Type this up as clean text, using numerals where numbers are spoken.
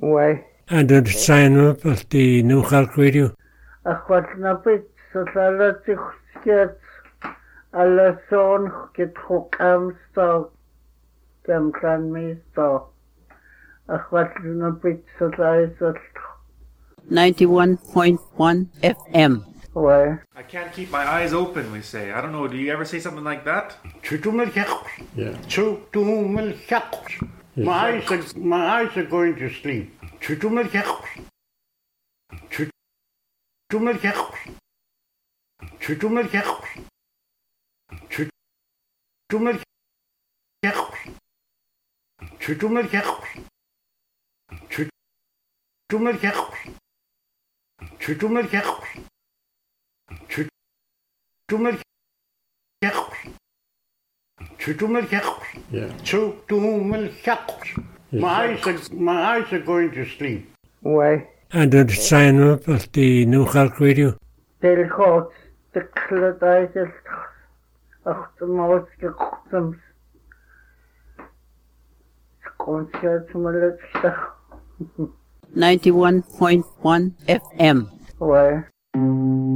Ouais. And the sign up of the New Halk Radio. Ахватнапит сосалатихскет аласон кетхукамсто камканмисто ахватнапит сосаисот 91.1 FM. Ouais. I can't keep my eyes open, we say. I don't know, do you ever say something like that? Yeah. My eyes are going to sleep. My eyes are going to sleep. Ouais. And the sign up of the New Halk Radio. Telchot tekladaitel achtemauske kutsams koncertmaletsta 91.1 FM. Ouais.